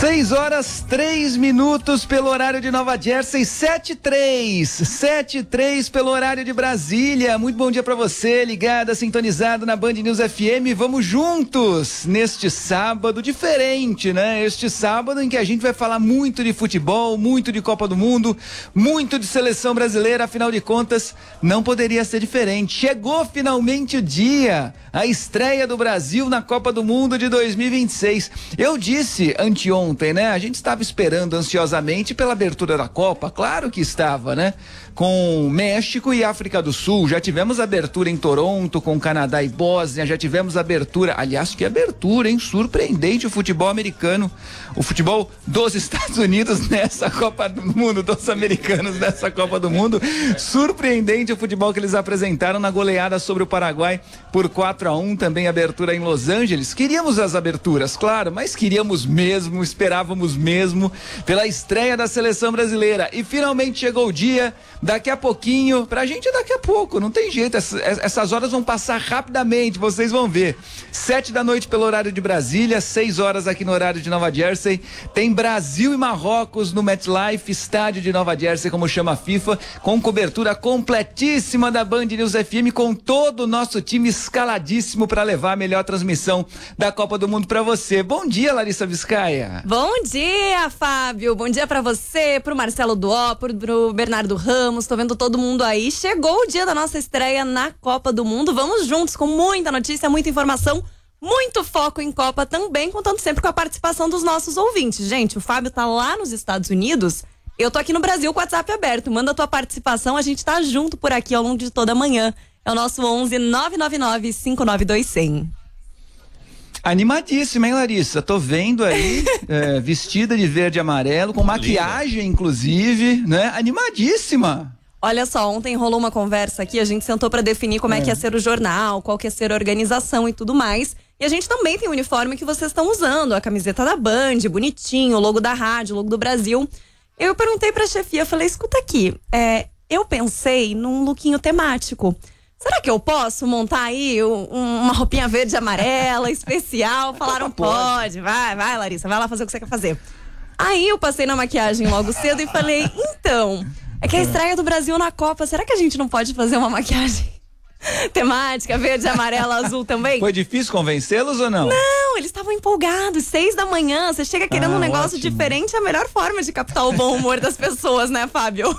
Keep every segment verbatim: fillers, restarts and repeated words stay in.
seis horas, três minutos pelo horário de Nova Jersey, sete e três, sete e três pelo horário de Brasília. Muito bom dia pra você, ligada, sintonizado na Band News F M. Vamos juntos neste sábado diferente, né? Este sábado em que a gente vai falar muito de futebol, muito de Copa do Mundo, muito de seleção brasileira, afinal de contas, não poderia ser diferente. Chegou finalmente o dia, a estreia do Brasil na Copa do Mundo de dois mil e vinte e seis. Eu disse anteontem, Ontem, né? A gente estava esperando ansiosamente pela abertura da Copa, claro que estava, né? Com México e África do Sul, já tivemos abertura em Toronto, com Canadá e Bósnia, já tivemos abertura, aliás, que abertura, hein? Surpreendente o futebol americano, o futebol dos Estados Unidos nessa Copa do Mundo, dos americanos nessa Copa do Mundo, surpreendente o futebol que eles apresentaram na goleada sobre o Paraguai por quatro a um, também abertura em Los Angeles. Queríamos as aberturas, claro, mas queríamos mesmo, esperávamos mesmo pela estreia da seleção brasileira, e finalmente chegou o dia. Daqui a pouquinho, pra gente daqui a pouco, não tem jeito, essas, essas horas vão passar rapidamente, vocês vão ver. Sete da noite pelo horário de Brasília, seis horas aqui no horário de Nova Jersey, tem Brasil e Marrocos no MetLife, estádio de Nova Jersey, como chama a FIFA, com cobertura completíssima da Band News F M, com todo o nosso time escaladíssimo para levar a melhor transmissão da Copa do Mundo pra você. Bom dia, Larissa Biscaia. Bom dia, Fábio, bom dia pra você, pro Marcelo Duó, pro, pro Bernardo Ramos. Tô vendo todo mundo aí. Chegou o dia da nossa estreia na Copa do Mundo. Vamos juntos com muita notícia, muita informação, muito foco em Copa também, contando sempre com a participação dos nossos ouvintes. Gente, o Fábio tá lá nos Estados Unidos. Eu tô aqui no Brasil com o WhatsApp aberto. Manda a tua participação, a gente tá junto por aqui ao longo de toda a manhã. É o nosso onze nove nove nove cinco nove dois zero zero. Animadíssima, hein, Larissa? Tô vendo aí, é, vestida de verde e amarelo, com maquiagem, inclusive, né? Animadíssima. Olha só, ontem rolou uma conversa aqui, a gente sentou pra definir como é, é que ia ser o jornal, qual que ia ser a organização e tudo mais. E a gente também tem o uniforme que vocês estão usando, a camiseta da Band, bonitinho, o logo da rádio, o logo do Brasil. Eu perguntei pra chefia, falei, escuta aqui, é, eu pensei num lookinho temático. Será que eu posso montar aí um, uma roupinha verde e amarela, especial? Falaram, pode, vai, vai, Larissa, vai lá fazer o que você quer fazer. Aí eu passei na maquiagem logo cedo e falei, então, é que a estreia do Brasil na Copa, será que a gente não pode fazer uma maquiagem temática, verde, amarela, azul também? Foi difícil convencê-los ou não? Não, eles estavam empolgados, seis da manhã, você chega querendo ah, um negócio ótimo. Diferente, é a melhor forma de captar o bom humor das pessoas, né, Fábio?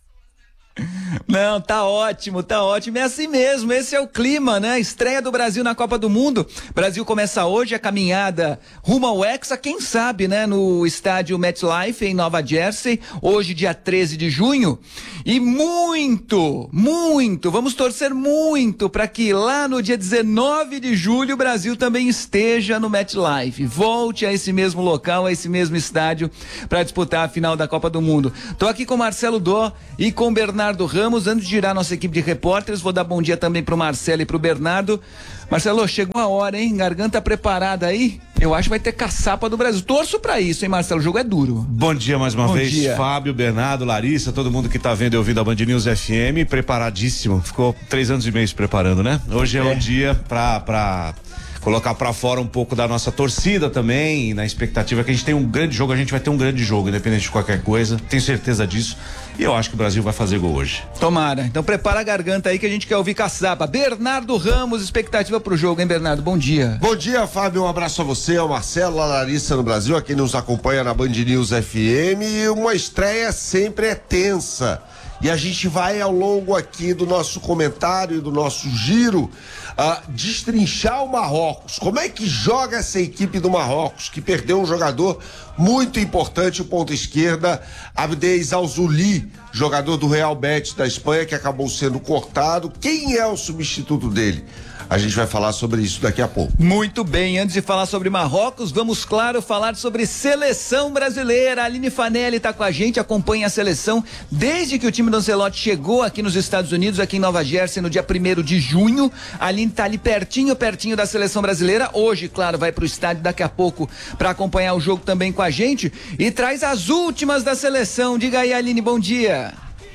Não, tá ótimo, tá ótimo, é assim mesmo, esse é o clima, né? Estreia do Brasil na Copa do Mundo. Brasil começa hoje a caminhada rumo ao Hexa, quem sabe, né? No estádio MetLife em Nova Jersey, hoje dia treze de junho, e muito, muito, vamos torcer muito para que lá no dia dezenove de julho o Brasil também esteja no MetLife, volte a esse mesmo local, a esse mesmo estádio para disputar a final da Copa do Mundo. Tô aqui com o Marcelo Dó e com o Bernardo Ramos. Antes de girar nossa equipe de repórteres, vou dar bom dia também pro Marcelo e pro Bernardo. Marcelo, chegou a hora, hein? Garganta preparada aí? Eu acho que vai ter caçapa do Brasil. Torço pra isso, hein, Marcelo? O jogo é duro. Bom dia mais uma bom vez, dia. Fábio, Bernardo, Larissa, todo mundo que tá vendo e ouvindo a Band News F M, preparadíssimo. Ficou três anos e meio se preparando, né? Hoje é, é o dia pra... pra... colocar pra fora um pouco da nossa torcida também, na expectativa que a gente tem um grande jogo, a gente vai ter um grande jogo, independente de qualquer coisa, tenho certeza disso, e eu acho que o Brasil vai fazer gol hoje. Tomara, então prepara a garganta aí que a gente quer ouvir caçapa. Bernardo Ramos, expectativa pro jogo, hein, Bernardo? Bom dia. Bom dia, Fábio, um abraço a você, ao Marcelo, a Larissa no Brasil, a quem nos acompanha na Band News F M, e uma estreia sempre é tensa. E a gente vai ao longo aqui do nosso comentário, do nosso giro, uh, destrinchar o Marrocos. Como é que joga essa equipe do Marrocos, que perdeu um jogador muito importante, o ponta esquerda, Abdez Al-Zouli, jogador do Real Betis da Espanha, que acabou sendo cortado. Quem é o substituto dele? A gente vai falar sobre isso daqui a pouco. Muito bem, antes de falar sobre Marrocos, vamos, claro, falar sobre seleção brasileira. A Aline Fanelli está com a gente, acompanha a seleção desde que o time do Ancelotti chegou aqui nos Estados Unidos, aqui em Nova Jersey, no dia primeiro de junho. A Aline está ali pertinho, pertinho da seleção brasileira. Hoje, claro, vai para o estádio daqui a pouco para acompanhar o jogo também com a gente e traz as últimas da seleção. Diga aí, Aline, bom dia.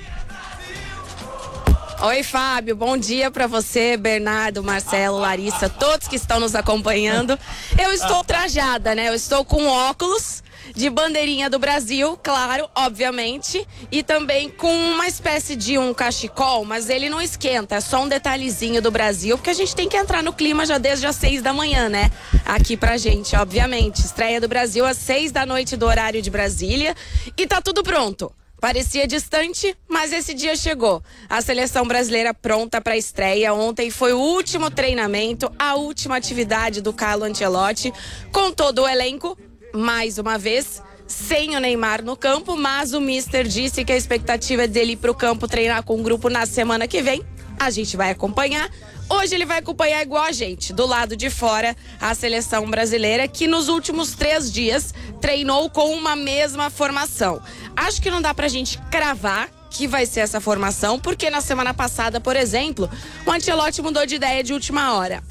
Oi, Fábio, bom dia pra você, Bernardo, Marcelo, Larissa, todos que estão nos acompanhando. Eu estou trajada, né? Eu estou com óculos, de bandeirinha do Brasil, claro, obviamente, e também com uma espécie de um cachecol, mas ele não esquenta, é só um detalhezinho do Brasil, porque a gente tem que entrar no clima já desde as seis da manhã, né? Aqui pra gente, obviamente. Estreia do Brasil às seis da noite do horário de Brasília e tá tudo pronto. Parecia distante, mas esse dia chegou. A seleção brasileira pronta para a estreia. Ontem foi o último treinamento, a última atividade do Carlo Ancelotti, com todo o elenco, mais uma vez, sem o Neymar no campo, mas o mister disse que a expectativa é dele ir para o campo treinar com o grupo na semana que vem. A gente vai acompanhar. Hoje ele vai acompanhar igual a gente, do lado de fora, a seleção brasileira, que nos últimos três dias treinou com uma mesma formação. Acho que não dá pra gente cravar que vai ser essa formação, porque na semana passada, por exemplo, o Ancelotti mudou de ideia de última hora.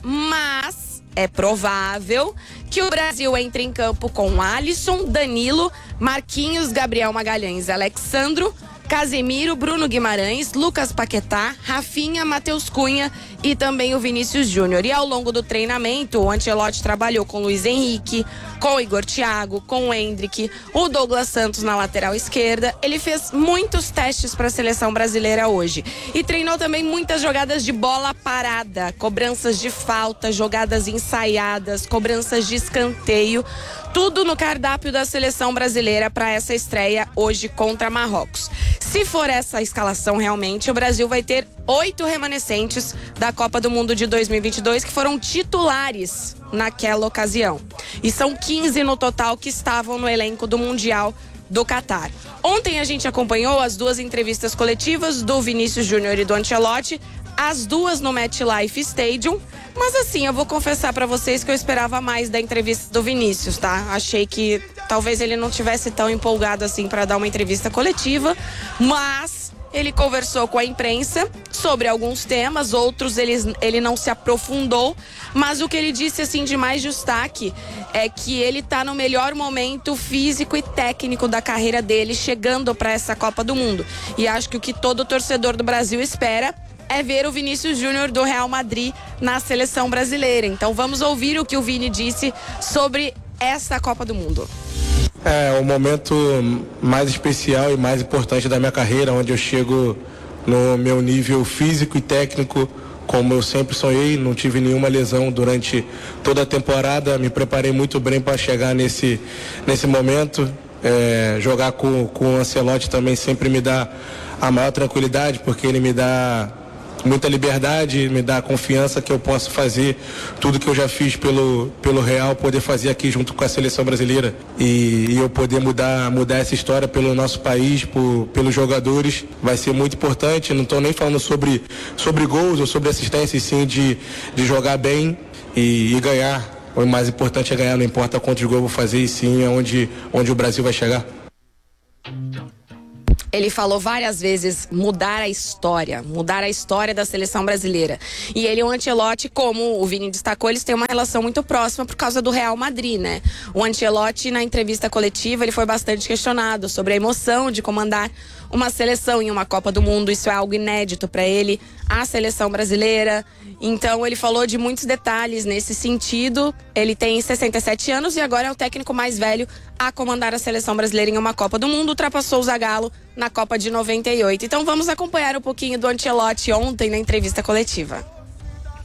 Mas é provável que o Brasil entre em campo com Alisson, Danilo, Marquinhos, Gabriel Magalhães, Alexandro, Casemiro, Bruno Guimarães, Lucas Paquetá, Rafinha, Matheus Cunha e também o Vinícius Júnior. E ao longo do treinamento, o Ancelotti trabalhou com o Luiz Henrique, com o Igor Thiago, com o Endrick, o Douglas Santos na lateral esquerda. Ele fez muitos testes para a seleção brasileira hoje. E treinou também muitas jogadas de bola parada, cobranças de falta, jogadas ensaiadas, cobranças de escanteio. Tudo no cardápio da seleção brasileira para essa estreia hoje contra Marrocos. Se for essa escalação realmente, o Brasil vai ter oito remanescentes da Copa do Mundo de dois mil e vinte e dois que foram titulares naquela ocasião. E são quinze no total que estavam no elenco do Mundial do Catar. Ontem a gente acompanhou as duas entrevistas coletivas do Vinícius Júnior e do Ancelotti, as duas no MetLife Stadium. Mas assim, eu vou confessar pra vocês que eu esperava mais da entrevista do Vinícius, tá? Achei que talvez ele não tivesse tão empolgado assim pra dar uma entrevista coletiva, mas ele conversou com a imprensa sobre alguns temas, outros ele, ele não se aprofundou, mas o que ele disse assim de mais destaque é que ele tá no melhor momento físico e técnico da carreira dele, chegando pra essa Copa do Mundo. E acho que o que todo torcedor do Brasil espera é ver o Vinícius Júnior do Real Madrid na seleção brasileira. Então vamos ouvir o que o Vini disse sobre essa Copa do Mundo. É o momento mais especial e mais importante da minha carreira, onde eu chego no meu nível físico e técnico, como eu sempre sonhei. Não tive nenhuma lesão durante toda a temporada, me preparei muito bem para chegar nesse, nesse momento. É, jogar com, com o Ancelotti também sempre me dá a maior tranquilidade, porque ele me dá muita liberdade, me dá a confiança que eu posso fazer tudo que eu já fiz pelo, pelo Real, poder fazer aqui junto com a seleção brasileira e, e eu poder mudar, mudar essa história pelo nosso país, por, pelos jogadores, vai ser muito importante. Não estou nem falando sobre, sobre gols ou sobre assistência, e sim de, de jogar bem e, e ganhar. O mais importante é ganhar, não importa quantos gols eu vou fazer, e sim é onde, onde o Brasil vai chegar. Ele falou várias vezes mudar a história, mudar a história da seleção brasileira. E ele e o Ancelotti, como o Vini destacou, eles têm uma relação muito próxima por causa do Real Madrid, né? O Ancelotti, na entrevista coletiva, ele foi bastante questionado sobre a emoção de comandar uma seleção em uma Copa do Mundo. Isso é algo inédito para ele, a seleção brasileira. Então ele falou de muitos detalhes nesse sentido. Ele tem sessenta e sete anos e agora é o técnico mais velho a comandar a seleção brasileira em uma Copa do Mundo. Ultrapassou o Zagallo na Copa de noventa e oito. Então vamos acompanhar um pouquinho do Ancelotti ontem na entrevista coletiva.